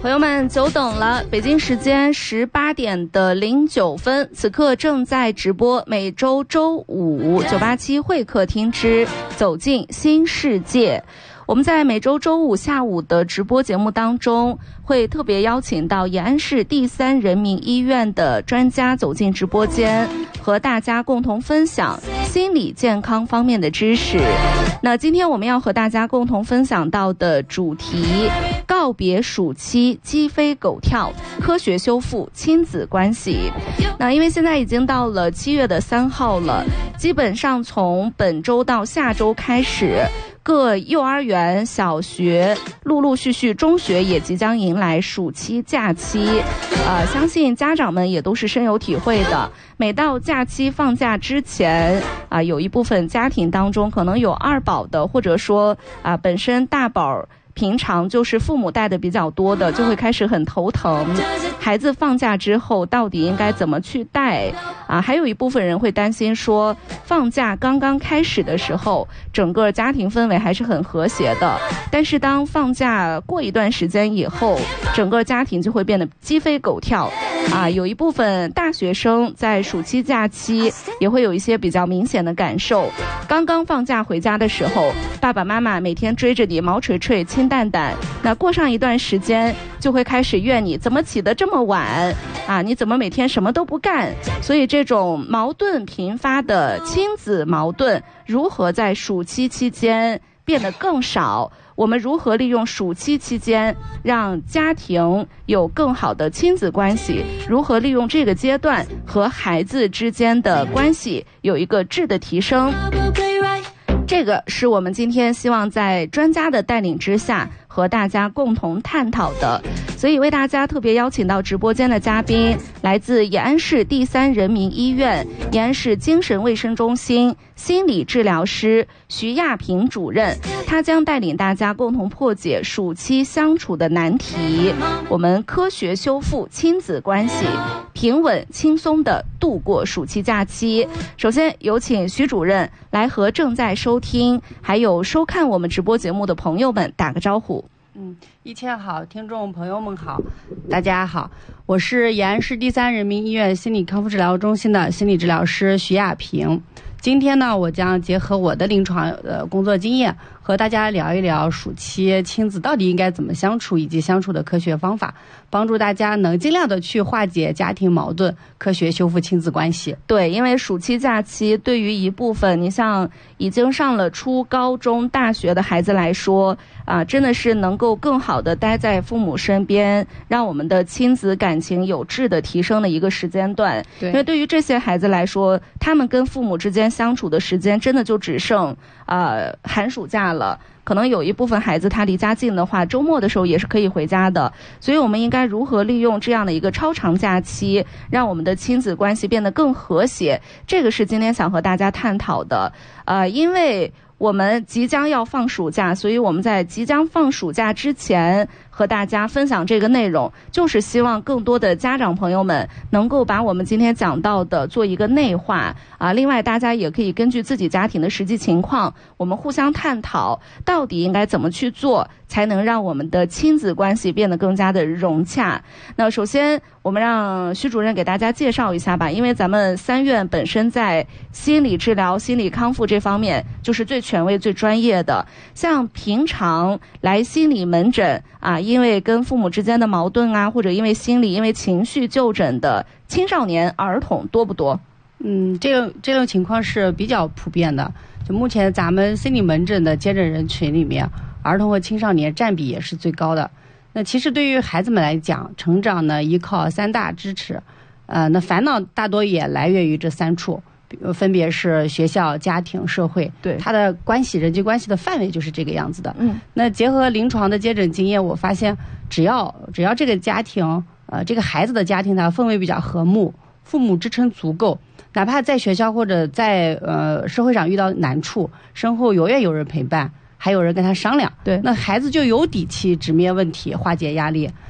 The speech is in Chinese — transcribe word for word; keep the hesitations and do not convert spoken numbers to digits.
朋友们，久等了！北京时间十八点的零九分，此刻正在直播每周周五九八七会客厅之走进新世界。我们在每周周五下午的直播节目当中，会特别邀请到延安市第三人民医院的专家走进直播间，和大家共同分享心理健康方面的知识。那今天我们要和大家共同分享到的主题，告别暑期鸡飞狗跳，科学修复亲子关系。那因为现在已经到了七月的三号了，基本上从本周到下周开始，各幼儿园、小学，陆陆续续中学也即将迎来暑期假期。呃，相信家长们也都是深有体会的。每到假期放假之前，啊、呃，有一部分家庭当中可能有二宝的，或者说啊、呃，本身大宝平常就是父母带的比较多的，就会开始很头疼。孩子放假之后到底应该怎么去带啊？还有一部分人会担心说，放假刚刚开始的时候，整个家庭氛围还是很和谐的，但是当放假过一段时间以后，整个家庭就会变得鸡飞狗跳啊。有一部分大学生在暑期假期也会有一些比较明显的感受。刚刚放假回家的时候，爸爸妈妈每天追着你毛锤锤亲蛋蛋，那过上一段时间就会开始怨你怎么起得这么晚啊，你怎么每天什么都不干。所以这种矛盾频发的亲子矛盾如何在暑期期间变得更少，我们如何利用暑期期间让家庭有更好的亲子关系，如何利用这个阶段和孩子之间的关系有一个质的提升，这个是我们今天希望在专家的带领之下和大家共同探讨的。所以为大家特别邀请到直播间的嘉宾，来自延安市第三人民医院延安市精神卫生中心心理治疗师徐亚平主任，他将带领大家共同破解暑期相处的难题，我们科学修复亲子关系，平稳轻松地度过暑期假期。首先有请徐主任来和正在收听还有收看我们直播节目的朋友们打个招呼。 嗯，一切好，听众朋友们好，大家好，我是延安市第三人民医院心理康复治疗中心的心理治疗师徐亚平。今天呢，我将结合我的临床呃工作经验，和大家聊一聊暑期亲子到底应该怎么相处，以及相处的科学方法，帮助大家能尽量的去化解家庭矛盾，科学修复亲子关系。 对，因为暑期假期对于一部分你像已经上了初高中大学的孩子来说啊，真的是能够更好的待在父母身边，让我们的亲子感情有质的提升的一个时间段。 对， 因为对于这些孩子来说，他们跟父母之间相处的时间真的就只剩呃寒暑假了。可能有一部分孩子他离家近的话，周末的时候也是可以回家的。所以我们应该如何利用这样的一个超长假期，让我们的亲子关系变得更和谐，这个是今天想和大家探讨的。呃，因为我们即将要放暑假，所以我们在即将放暑假之前和大家分享这个内容，就是希望更多的家长朋友们能够把我们今天讲到的做一个内化啊。另外大家也可以根据自己家庭的实际情况，我们互相探讨到底应该怎么去做，才能让我们的亲子关系变得更加的融洽。那首先我们让徐主任给大家介绍一下吧，因为咱们三院本身在心理治疗、心理康复这方面就是最权威、最专业的。像平常来心理门诊啊，因为跟父母之间的矛盾啊，或者因为心理、因为情绪就诊的青少年、儿童多不多？ 嗯，这个这种情况是比较普遍的。就目前咱们心理门诊的接诊人群里面，儿童和青少年占比也是最高的。那其实对于孩子们来讲，成长呢依靠三大支持，呃，那烦恼大多也来源于这三处，分别是学校、家庭、社会。 对， 它的关系、人际关系的范围就是这个样子的。 嗯， 那结合临床的接诊经验，我发现只要只要这个家庭，呃，这个孩子的家庭它氛围比较和睦，父母支撑足够，哪怕在学校或者在呃社会上遇到难处，身后永远有人陪伴，还有人跟他商量， 对， 那孩子就有底气直面问题，化解压力。